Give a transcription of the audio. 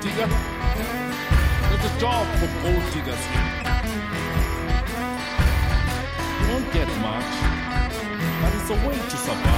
digger. There's a job for gold diggers here. You won't get much, but it's a way to survive.